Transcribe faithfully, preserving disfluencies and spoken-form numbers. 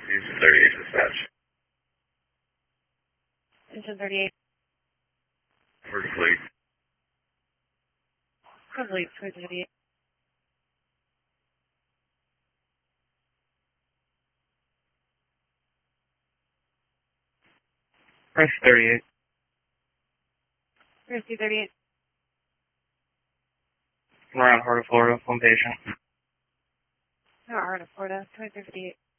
Houston thirty-eight dispatch. Houston thirty-eight. We're complete. Complete, Houston thirty-eight. Press thirty-eight. Christy thirty-eight. We're on Heart of Florida, one patient. No, Heart of Florida, twenty-three fifty-eight.